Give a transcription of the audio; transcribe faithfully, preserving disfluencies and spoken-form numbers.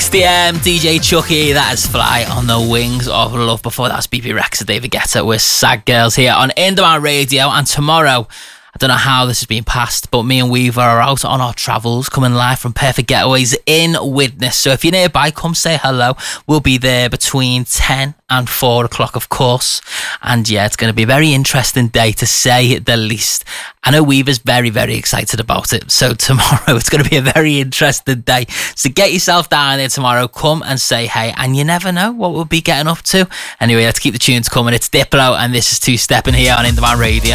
six p m, D J Chucky, that is Fly on the Wings of Love. Before that was B B Rex and David Guetta with Sad Girls here on Independent Radio. And tomorrow, I don't know how this has been passed, but me and Weaver are out on our travels, coming live from Perfect Getaways in Widnes. So if you're nearby, come say hello. We'll be there between ten and four o'clock, of course. And yeah, it's going to be a very interesting day, to say the least. I know Weaver's very, very excited about it. So tomorrow, it's going to be a very interesting day. So get yourself down there tomorrow. Come and say hey. And you never know what we'll be getting up to. Anyway, let's keep the tunes coming. It's Diplo, and this is Two Stepping here on Independent Radio.